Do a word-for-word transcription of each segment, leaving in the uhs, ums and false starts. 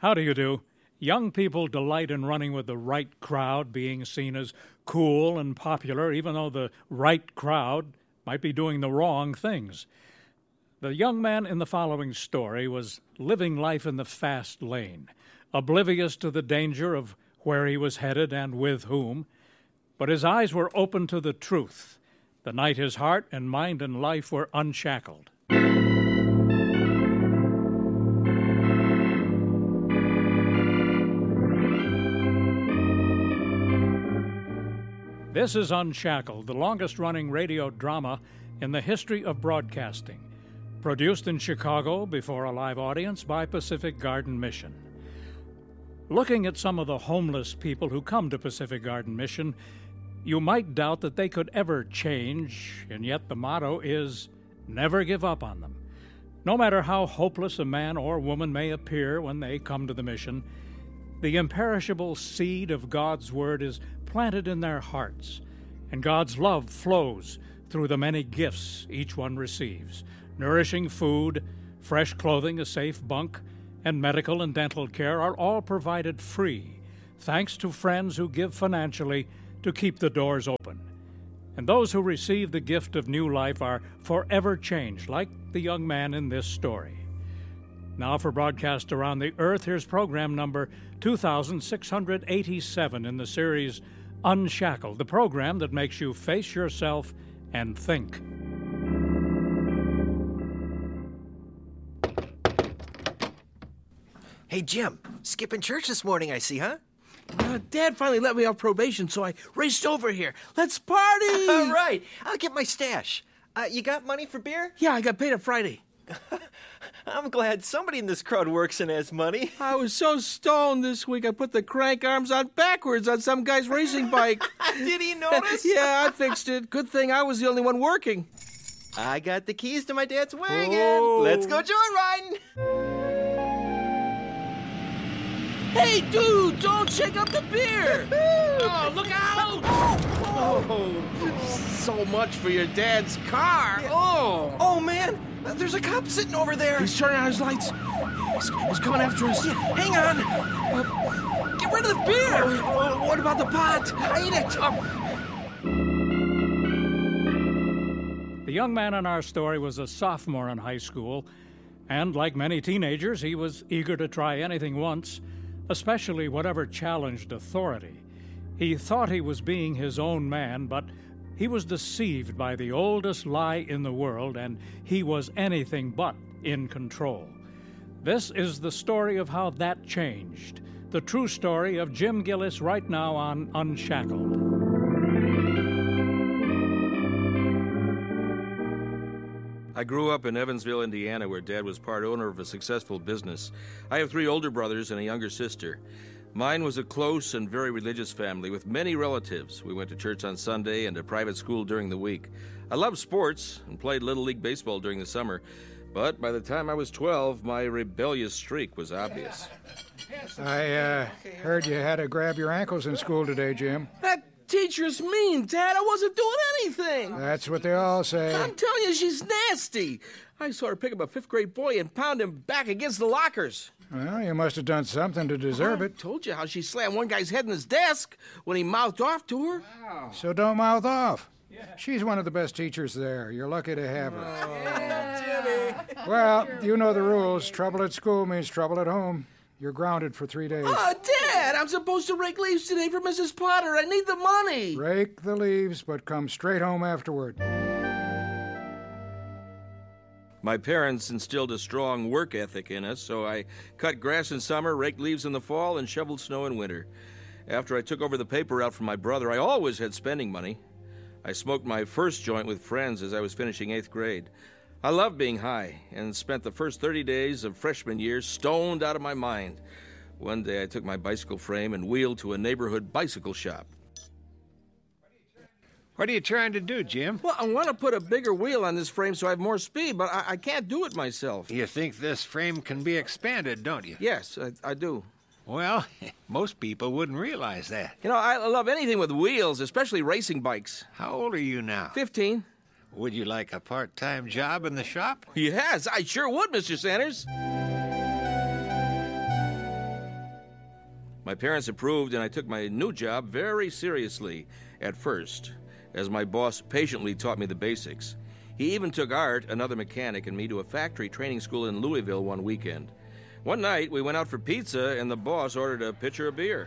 How do you do? Young people delight in running with the right crowd, being seen as cool and popular, even though the right crowd might be doing the wrong things. The young man in the following story was living life in the fast lane, oblivious to the danger of where he was headed and with whom, but his eyes were open to the truth the night his heart and mind and life were unshackled. This is Unshackled, the longest-running radio drama in the history of broadcasting, produced in Chicago before a live audience by Pacific Garden Mission. Looking at some of the homeless people who come to Pacific Garden Mission, you might doubt that they could ever change, and yet the motto is, never give up on them. No matter how hopeless a man or woman may appear when they come to the mission, the imperishable seed of God's Word is planted in their hearts, and God's love flows through the many gifts each one receives. Nourishing food, fresh clothing, a safe bunk, and medical and dental care are all provided free, thanks to friends who give financially to keep the doors open. And those who receive the gift of new life are forever changed, like the young man in this story. Now for broadcast around the earth, here's program number two thousand six hundred eighty-seven in the series Unshackled, the program that makes you face yourself and think. Hey, Jim, skipping church this morning, I see, huh? Uh, Dad finally let me off probation, so I raced over here. Let's party! All right, I'll get my stash. Uh, you got money for beer? Yeah, I got paid on Friday. I'm glad somebody in this crowd works and has money. I was so stoned this week, I put the crank arms on backwards on some guy's racing bike. Did he notice? Yeah, I fixed it. Good thing I was the only one working. I got the keys to my dad's wagon. Oh. Let's go joyriding. Hey, dude, don't shake up the beer! Oh, look out! Oh, so much for your dad's car. Oh! Oh, man, there's a cop sitting over there. He's turning on his lights. He's, he's coming after us. Yeah, hang on. Uh, get rid of the beer. Uh, what about the pot? I eat it. The young man in our story was a sophomore in high school, and like many teenagers, he was eager to try anything once, especially whatever challenged authority. He thought he was being his own man, but he was deceived by the oldest lie in the world, and he was anything but in control. This is the story of how that changed, the true story of Jim Gillis right now on Unshackled. I grew up in Evansville, Indiana, where Dad was part owner of a successful business. I have three older brothers and a younger sister. Mine was a close and very religious family with many relatives. We went to church on Sunday and to private school during the week. I loved sports and played Little League Baseball during the summer, but by the time I was twelve, my rebellious streak was obvious. I uh, heard you had to grab your ankles in school today, Jim. That teacher's mean, Dad. I wasn't doing anything. That's what they all say. I'm telling you, she's nasty. I saw her pick up a fifth-grade boy and pound him back against the lockers. Well, you must have done something to deserve I it. told you how she slammed one guy's head in his desk when he mouthed off to her. Wow. So don't mouth off. She's one of the best teachers there. You're lucky to have her. Oh. Well, you know the rules. Trouble at school means trouble at home. You're grounded for three days. Oh, Dad, I'm supposed to rake leaves today for Missus Potter. I need the money. Rake the leaves, but come straight home afterward. My parents instilled a strong work ethic in us, so I cut grass in summer, raked leaves in the fall, and shoveled snow in winter. After I took over the paper route from my brother, I always had spending money. I smoked my first joint with friends as I was finishing eighth grade. I loved being high and spent the first thirty days of freshman year stoned out of my mind. One day I took my bicycle frame and wheeled to a neighborhood bicycle shop. What are you trying to do, Jim? Well, I want to put a bigger wheel on this frame so I have more speed, but I, I can't do it myself. You think this frame can be expanded, don't you? Yes, I, I do. Well, most people wouldn't realize that. You know, I love anything with wheels, especially racing bikes. How old are you now? Fifteen. Would you like a part-time job in the shop? Yes, I sure would, Mister Sanders. My parents approved, and I took my new job very seriously at first, as my boss patiently taught me the basics. He even took Art, another mechanic, and me to a factory training school in Louisville one weekend. One night, we went out for pizza, and the boss ordered a pitcher of beer.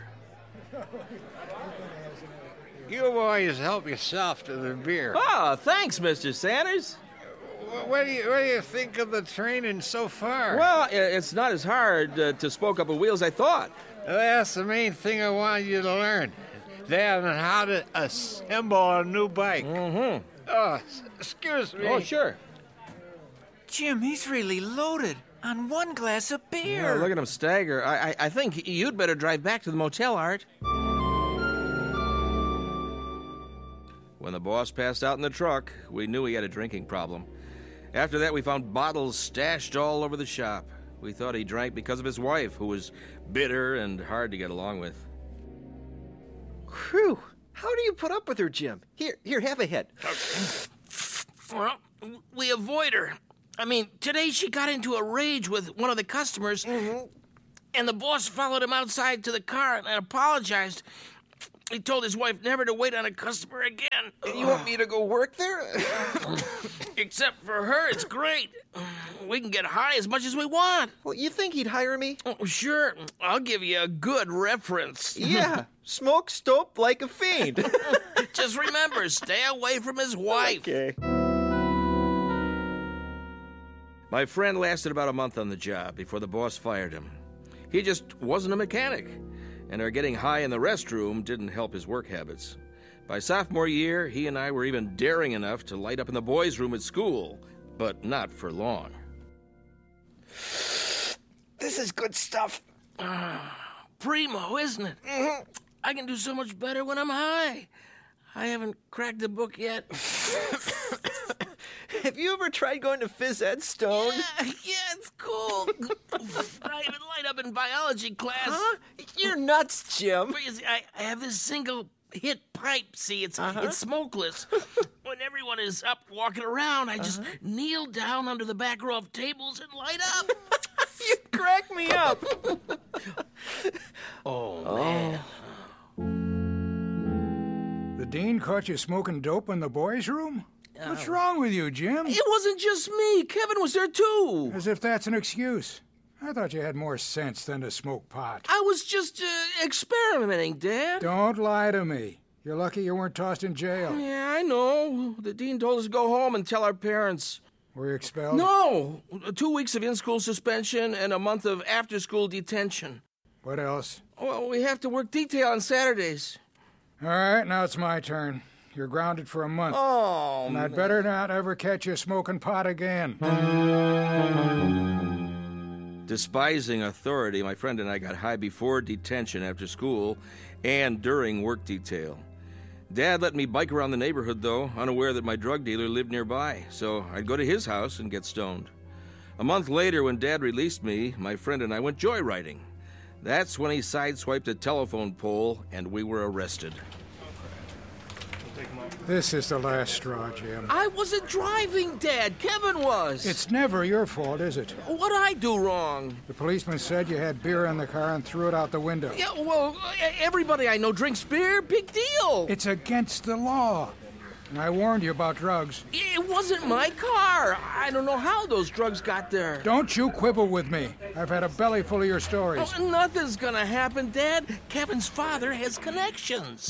You boys help yourself to the beer. Oh, thanks, Mister Sanders. What do you What do you think of the training so far? Well, i- it's not as hard uh, to spoke up a wheel as I thought. That's the main thing I wanted you to learn. Then how to assemble a new bike. Mm-hmm. Oh, s- excuse me. Oh, sure. Jim, he's really loaded on one glass of beer. Yeah, look at him stagger. I, I I think you'd better drive back to the motel, Art. When the boss passed out in the truck, we knew he had a drinking problem. After that, we found bottles stashed all over the shop. We thought he drank because of his wife, who was bitter and hard to get along with. Whew. How do you put up with her, Jim? Here, here, have a hit. Well, we avoid her. I mean, today she got into a rage with one of the customers, and the boss followed him outside to the car and apologized. He told his wife never to wait on a customer again. You want me to go work there? Except for her, it's great. We can get high as much as we want. Well, you think he'd hire me? Oh, sure, I'll give you a good reference. Yeah, smoke stoked like a fiend. Just remember, stay away from his wife. Okay. My friend lasted about a month on the job before the boss fired him. He just wasn't a mechanic, and our getting high in the restroom didn't help his work habits. By sophomore year, he and I were even daring enough to light up in the boys' room at school, but not for long. This is good stuff. Primo, isn't it? Mm-hmm. I can do so much better when I'm high. I haven't cracked the book yet. Have you ever tried going to phys ed, Stone? Yeah, yeah, it's cool. I even light up in biology class. Huh? You're nuts, Jim. But you see, I, I have this single hit pipe. See, it's Uh-huh. it's smokeless. When everyone is up walking around, I just kneel down under the back row of tables and light up. You crack me up. Oh, man. The dean caught you smoking dope in the boys' room? What's wrong with you, Jim? It wasn't just me. Kevin was there too. As if that's an excuse. I thought you had more sense than to smoke pot. I was just uh, experimenting, Dad. Don't lie to me. You're lucky you weren't tossed in jail. Yeah, I know. The dean told us to go home and tell our parents. Were you expelled? No! Two weeks of in-school suspension and a month of after-school detention. What else? Well, we have to work detail on Saturdays. All right, now it's my turn. You're grounded for a month. Oh, and I'd better not ever catch you smoking pot again. Despising authority, my friend and I got high before detention after school and during work detail. Dad let me bike around the neighborhood, though, unaware that my drug dealer lived nearby, so I'd go to his house and get stoned. A month later, when Dad released me, my friend and I went joyriding. That's when he sideswiped a telephone pole and we were arrested. This is the last straw, Jim. I wasn't driving, Dad. Kevin was. It's never your fault, is it? What'd I do wrong? The policeman said you had beer in the car and threw it out the window. Yeah, well, everybody I know drinks beer. Big deal. It's against the law. And I warned you about drugs. It wasn't my car. I don't know how those drugs got there. Don't you quibble with me. I've had a belly full of your stories. Oh, nothing's gonna happen, Dad. Kevin's father has connections.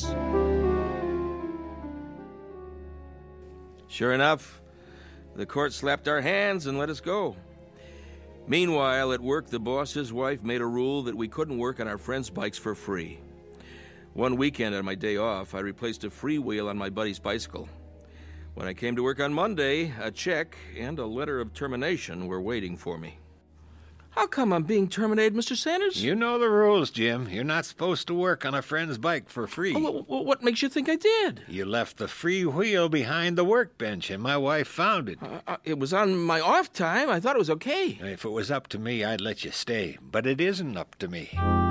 Sure enough, the court slapped our hands and let us go. Meanwhile, at work, the boss's wife made a rule that we couldn't work on our friends' bikes for free. One weekend on my day off, I replaced a freewheel on my buddy's bicycle. When I came to work on Monday, a check and a letter of termination were waiting for me. How come I'm being terminated, Mister Sanders? You know the rules, Jim. You're not supposed to work on a friend's bike for free. Oh, wh- wh- what makes you think I did? You left the free wheel behind the workbench, and my wife found it. Uh, uh, it was on my off time. I thought it was okay. If it was up to me, I'd let you stay. But it isn't up to me.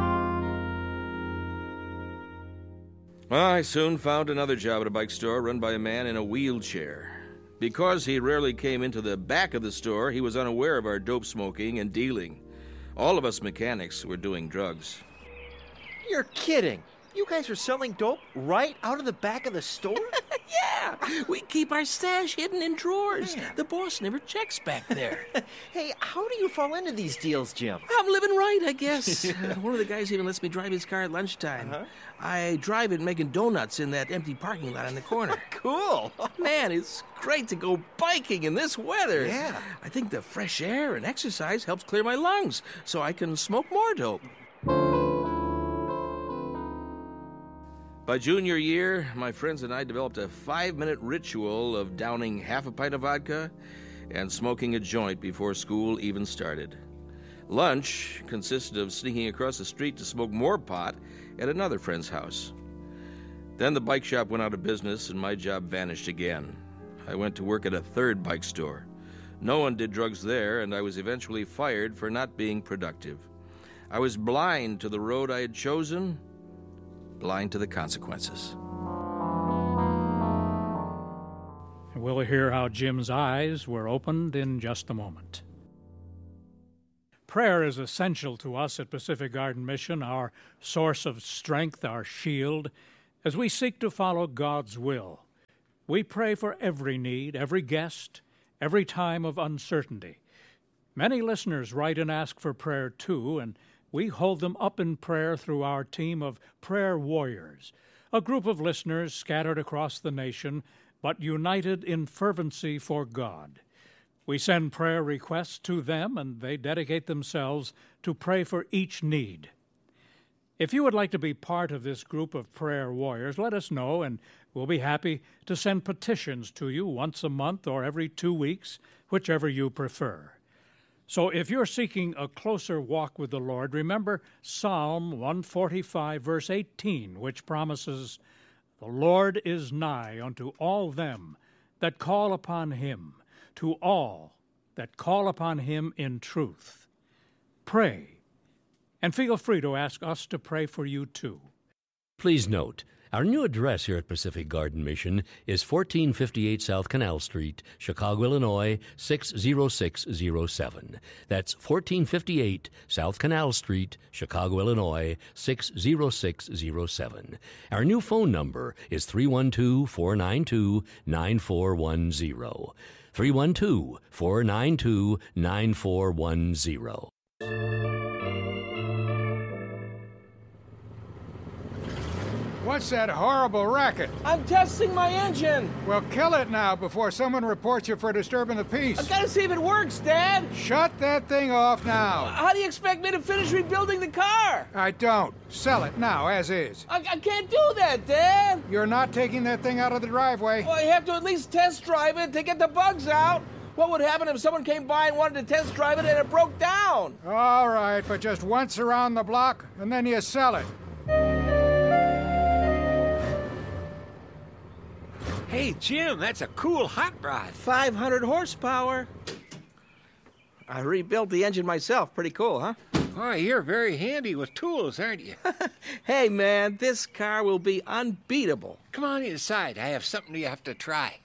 Well, I soon found another job at a bike store run by a man in a wheelchair. Because he rarely came into the back of the store, he was unaware of our dope smoking and dealing. All of us mechanics were doing drugs. You're kidding. You guys are selling dope right out of the back of the store? Yeah, we keep our stash hidden in drawers. Man. The boss never checks back there. Hey, how do you fall into these deals, Jim? I'm living right, I guess. Uh, one of the guys even lets me drive his car at lunchtime. Uh-huh. I drive it making donuts in that empty parking lot in the corner. Cool. Man, it's great to go biking in this weather. Yeah. I think the fresh air and exercise helps clear my lungs, so I can smoke more dope. By junior year, my friends and I developed a five-minute ritual of downing half a pint of vodka and smoking a joint before school even started. Lunch consisted of sneaking across the street to smoke more pot at another friend's house. Then the bike shop went out of business and my job vanished again. I went to work at a third bike store. No one did drugs there, and I was eventually fired for not being productive. I was blind to the road I had chosen, blind to the consequences. We'll hear how Jim's eyes were opened in just a moment. Prayer is essential to us at Pacific Garden Mission, our source of strength, our shield, as we seek to follow God's will. We pray for every need, every guest, every time of uncertainty. Many listeners write and ask for prayer too, and we hold them up in prayer through our team of prayer warriors, a group of listeners scattered across the nation, but united in fervency for God. We send prayer requests to them, and they dedicate themselves to pray for each need. If you would like to be part of this group of prayer warriors, let us know, and we'll be happy to send petitions to you once a month or every two weeks, whichever you prefer. So if you're seeking a closer walk with the Lord, remember Psalm one forty-five, verse eighteen, which promises, "The Lord is nigh unto all them that call upon him, to all that call upon him in truth." Pray, and feel free to ask us to pray for you too. Please note, our new address here at Pacific Garden Mission is fourteen fifty-eight South Canal Street, Chicago, Illinois, six zero six zero seven. That's fourteen fifty-eight South Canal Street, Chicago, Illinois, six zero six zero seven. Our new phone number is three one two, four nine two, nine four one zero. three one two, four nine two, nine four one zero. What's that horrible racket? I'm testing my engine. Well, kill it now before someone reports you for disturbing the peace. I've got to see if it works, Dad. Shut that thing off now. How do you expect me to finish rebuilding the car? I don't. Sell it now, as is. I, I can't do that, Dad. You're not taking that thing out of the driveway. Well, I have to at least test drive it to get the bugs out. What would happen if someone came by and wanted to test drive it and it broke down? All right, but just once around the block, and then you sell it. Hey, Jim, that's a cool hot rod. five hundred horsepower. I rebuilt the engine myself. Pretty cool, huh? Boy, you're very handy with tools, aren't you? Hey, man, this car will be unbeatable. Come on inside. I have something you have to try.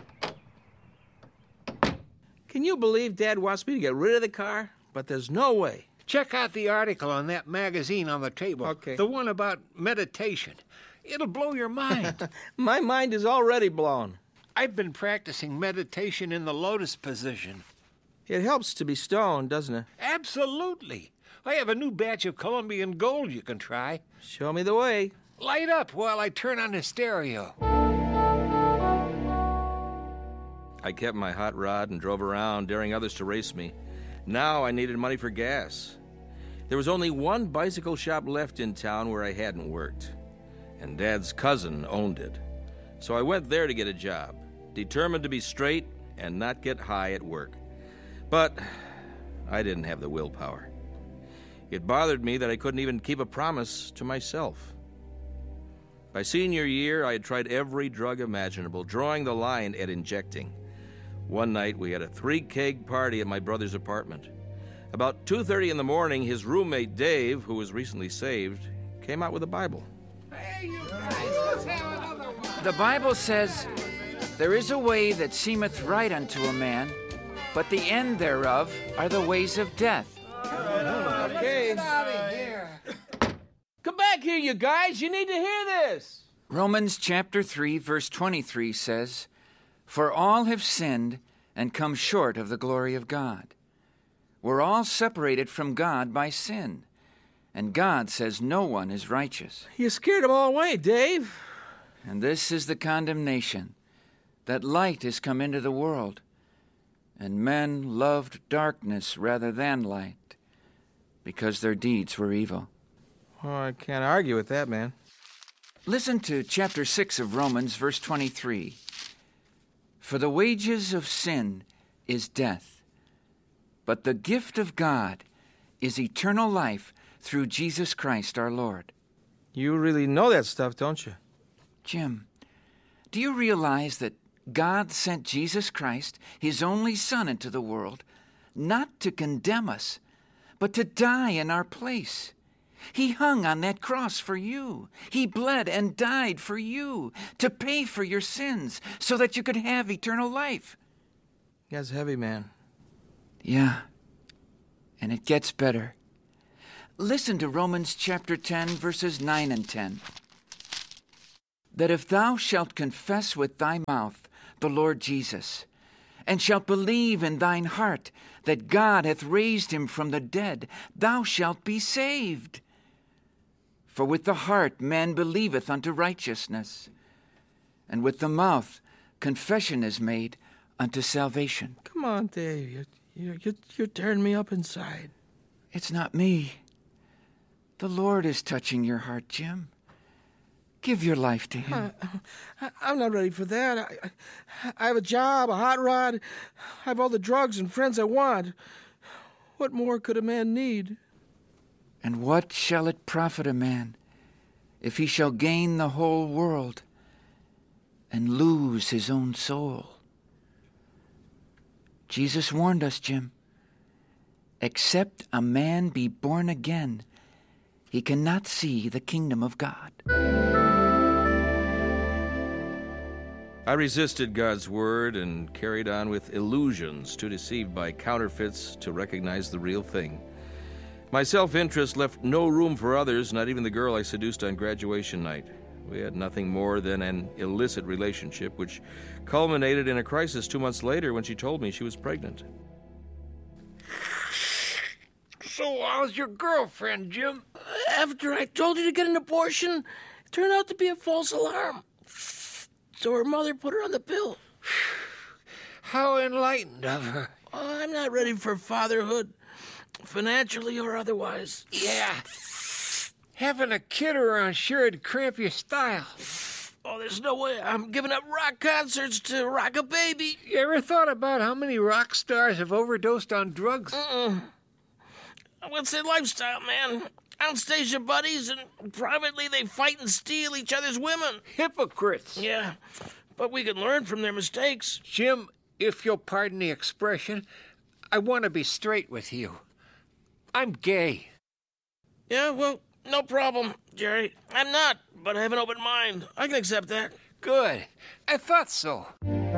Can you believe Dad wants me to get rid of the car? But there's no way. Check out the article on that magazine on the table. Okay. The one about meditation. It'll blow your mind. My mind is already blown. I've been practicing meditation in the lotus position. It helps to be stoned, doesn't it? Absolutely. I have a new batch of Colombian gold you can try. Show me the way. Light up while I turn on the stereo. I kept my hot rod and drove around, daring others to race me. Now I needed money for gas. There was only one bicycle shop left in town where I hadn't worked, and Dad's cousin owned it. So I went there to get a job, determined to be straight and not get high at work. But I didn't have the willpower. It bothered me that I couldn't even keep a promise to myself. By senior year, I had tried every drug imaginable, drawing the line at injecting. One night, we had a three-keg party at my brother's apartment. About two thirty in the morning, his roommate, Dave, who was recently saved, came out with a Bible. Hey, you guys, let's have another one. The Bible says, "There is a way that seemeth right unto a man, but the end thereof are the ways of death." Okay. Get out of here. Come back here, you guys. You need to hear this. Romans chapter three, verse twenty-three says, "For all have sinned and come short of the glory of God." We're all separated from God by sin, and God says no one is righteous. You scared them all away, Dave. And this is the condemnation, that light has come into the world, and men loved darkness rather than light, because their deeds were evil. Oh, I can't argue with that, man. Listen to chapter six of Romans, verse twenty-three. "For the wages of sin is death, but the gift of God is eternal life through Jesus Christ our Lord." You really know that stuff, don't you? Jim, do you realize that God sent Jesus Christ, his only Son, into the world, not to condemn us, but to die in our place? He hung on that cross for you. He bled and died for you, to pay for your sins, so that you could have eternal life. That's heavy, man. Yeah, and it gets better. Listen to Romans chapter ten, verses nine and ten. "That if thou shalt confess with thy mouth the Lord Jesus, and shalt believe in thine heart that God hath raised him from the dead, thou shalt be saved. For with the heart man believeth unto righteousness, and with the mouth confession is made unto salvation." Come on, Dave. You're, you're, you're, you're tearing me up inside. It's not me. The Lord is touching your heart, Jim. Give your life to him. I, I'm not ready for that. I, I, I have a job, a hot rod. I have all the drugs and friends I want. What more could a man need? And what shall it profit a man if he shall gain the whole world and lose his own soul? Jesus warned us, Jim. Except a man be born again, he cannot see the kingdom of God. I resisted God's word and carried on with illusions, too deceived by counterfeits to recognize the real thing. My self-interest left no room for others, not even the girl I seduced on graduation night. We had nothing more than an illicit relationship, which culminated in a crisis two months later when she told me she was pregnant. So how's your girlfriend, Jim? After I told you to get an abortion, it turned out to be a false alarm. So her mother put her on the pill. How enlightened of her. Oh, I'm not ready for fatherhood, financially or otherwise. Yeah. Having a kid around sure'd cramp your style. Oh, there's no way I'm giving up rock concerts to rock a baby. You ever thought about how many rock stars have overdosed on drugs? Mm-mm. What's their lifestyle, man? Anastasia buddies, and privately they fight and steal each other's women. Hypocrites. Yeah, but we can learn from their mistakes. Jim, if you'll pardon the expression, I want to be straight with you. I'm gay. Yeah, well, no problem, Jerry. I'm not, but I have an open mind. I can accept that. Good. I thought so.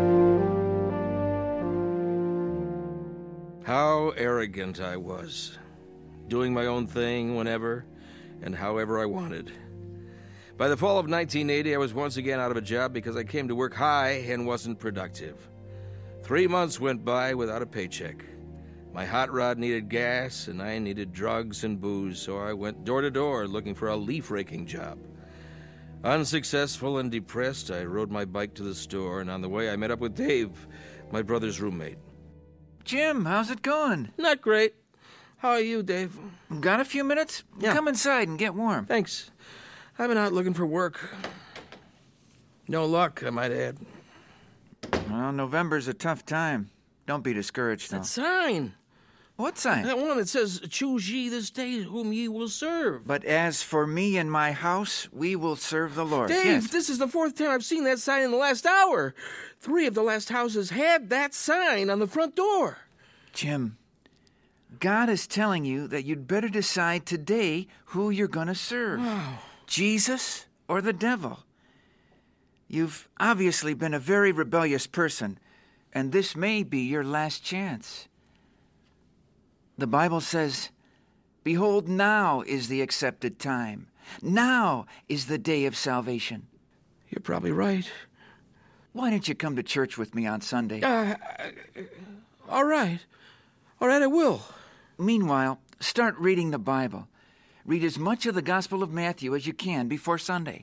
How arrogant I was. Doing my own thing whenever and however I wanted. By the fall of nineteen eighty, I was once again out of a job because I came to work high and wasn't productive. Three months went by without a paycheck. My hot rod needed gas, and I needed drugs and booze, so I went door to door looking for a leaf-raking job. Unsuccessful and depressed, I rode my bike to the store, and on the way I met up with Dave, my brother's roommate. Jim, how's it going? Not great. How are you, Dave? Got a few minutes? Yeah. Come inside and get warm. Thanks. I've been out looking for work. No luck, I might add. Well, November's a tough time. Don't be discouraged, though. That sign. What sign? That one that says, "Choose ye this day whom ye will serve." But as for me and my house, we will serve the Lord. Dave, Yes. this is the fourth time I've seen that sign in the last hour. Three of the last houses had that sign on the front door. Jim, God is telling you that you'd better decide today who you're going to serve. Wow. Jesus or the devil. You've obviously been a very rebellious person, and this may be your last chance. The Bible says, "Behold, now is the accepted time. Now is the day of salvation. You're probably right. Why don't you come to church with me on Sunday? Uh, all right. All right, I will. Meanwhile, start reading the Bible. Read as much of the Gospel of Matthew as you can before Sunday.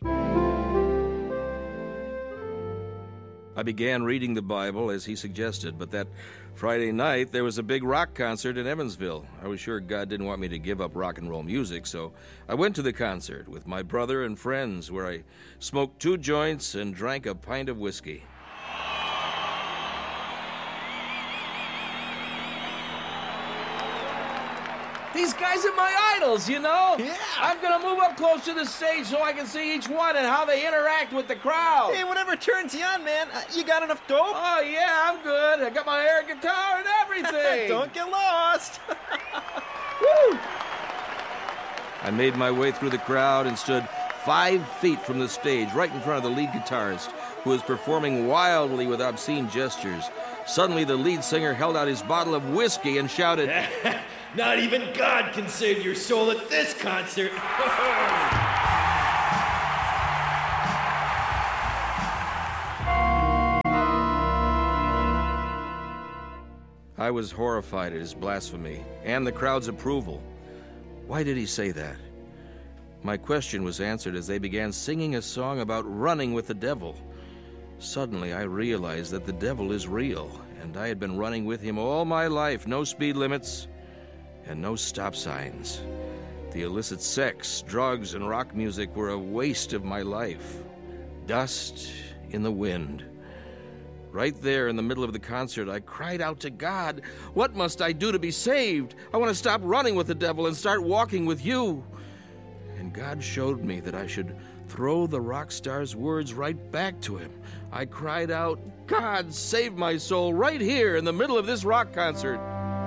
I began reading the Bible as he suggested, but that Friday night there was a big rock concert in Evansville. I was sure God didn't want me to give up rock and roll music, so I went to the concert with my brother and friends, where I smoked two joints and drank a pint of whiskey. These guys are my idols, you know? Yeah. I'm gonna move up close to the stage so I can see each one and how they interact with the crowd. Hey, whatever turns you on, man. Uh, you got enough dope? Oh, yeah, I'm good. I got my air guitar and everything. Don't get lost. Woo! I made my way through the crowd and stood five feet from the stage, right in front of the lead guitarist, who was performing wildly with obscene gestures. Suddenly, the lead singer held out his bottle of whiskey and shouted, "Not even God can save your soul at this concert." I was horrified at his blasphemy and the crowd's approval. Why did he say that? My question was answered as they began singing a song about running with the devil. Suddenly, I realized that the devil is real, and I had been running with him all my life. No speed limits and no stop signs. The illicit sex, drugs, and rock music were a waste of my life. Dust in the wind. Right there in the middle of the concert, I cried out to God, "What must I do to be saved? I want to stop running with the devil and start walking with you." And God showed me that I should throw the rock star's words right back to him. I cried out, "God, save my soul right here in the middle of this rock concert."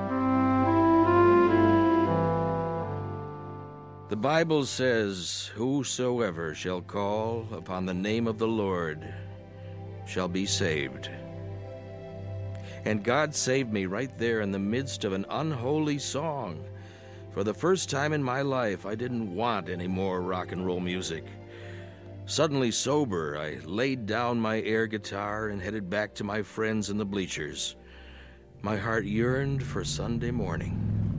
The Bible says, "Whosoever shall call upon the name of the Lord shall be saved." And God saved me right there in the midst of an unholy song. For the first time in my life, I didn't want any more rock and roll music. Suddenly sober, I laid down my air guitar and headed back to my friends in the bleachers. My heart yearned for Sunday morning.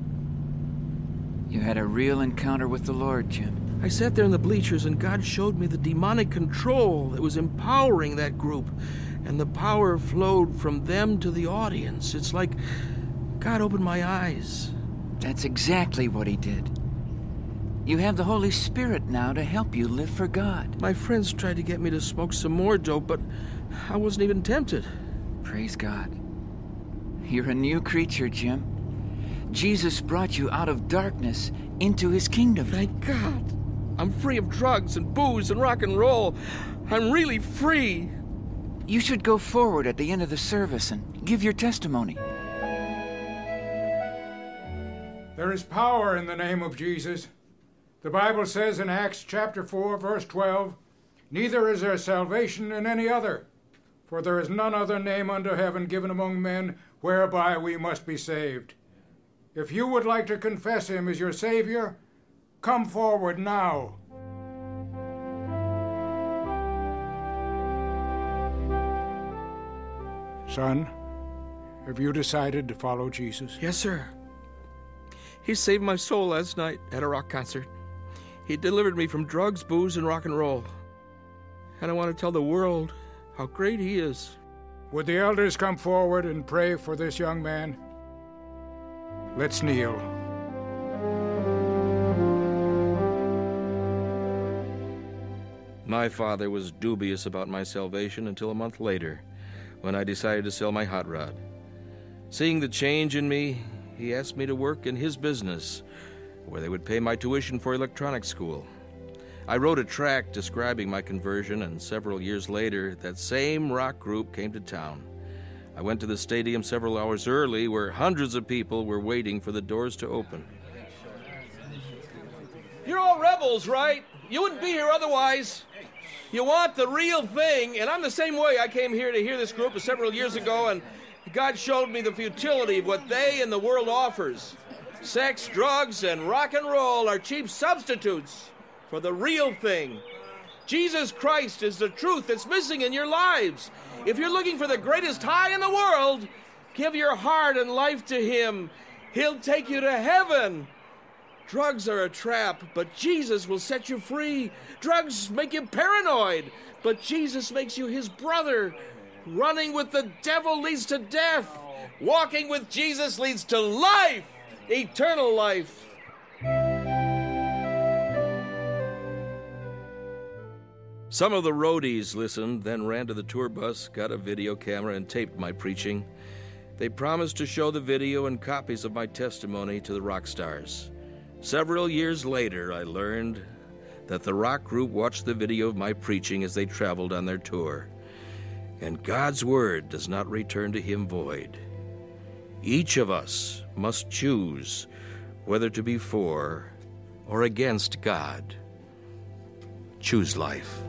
You had a real encounter with the Lord, Jim. I sat there in the bleachers, and God showed me the demonic control that was empowering that group, and the power flowed from them to the audience. It's like God opened my eyes. That's exactly what he did. You have the Holy Spirit now to help you live for God. My friends tried to get me to smoke some more dope, but I wasn't even tempted. Praise God. You're a new creature, Jim. Jesus brought you out of darkness into his kingdom. Thank God. I'm free of drugs and booze and rock and roll. I'm really free. You should go forward at the end of the service and give your testimony. There is power in the name of Jesus. The Bible says in Acts chapter four, verse twelve, "Neither is there salvation in any other, for there is none other name under heaven given among men whereby we must be saved." If you would like to confess him as your Savior, come forward now. Son, have you decided to follow Jesus? Yes, sir. He saved my soul last night at a rock concert. He delivered me from drugs, booze, and rock and roll. And I want to tell the world how great he is. Would the elders come forward and pray for this young man? Let's kneel. My father was dubious about my salvation until a month later, when I decided to sell my hot rod. Seeing the change in me, he asked me to work in his business, where they would pay my tuition for electronics school. I wrote a tract describing my conversion, and several years later, that same rock group came to town. I went to the stadium several hours early, where hundreds of people were waiting for the doors to open. You're all rebels, right? You wouldn't be here otherwise. You want the real thing, and I'm the same way. I came here to hear this group several years ago, and God showed me the futility of what they and the world offers. Sex, drugs, and rock and roll are cheap substitutes for the real thing. Jesus Christ is the truth that's missing in your lives. If you're looking for the greatest high in the world, give your heart and life to Him. He'll take you to heaven. Drugs are a trap, but Jesus will set you free. Drugs make you paranoid, but Jesus makes you His brother. Running with the devil leads to death. Walking with Jesus leads to life, eternal life. Some of the roadies listened, then ran to the tour bus, got a video camera, and taped my preaching. They promised to show the video and copies of my testimony to the rock stars. Several years later, I learned that the rock group watched the video of my preaching as they traveled on their tour. And God's word does not return to Him void. Each of us must choose whether to be for or against God. Choose life.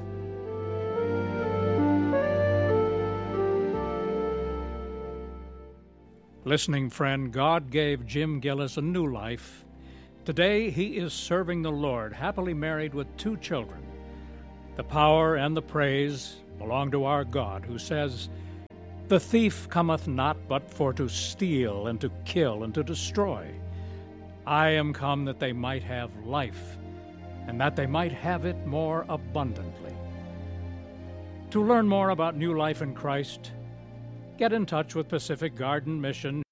Listening friend, God gave Jim Gillis a new life. Today he is serving the Lord, happily married with two children. The power and the praise belong to our God, who says, "The thief cometh not but for to steal and to kill and to destroy. I am come that they might have life, and that they might have it more abundantly." To learn more about new life in Christ, get in touch with Pacific Garden Mission.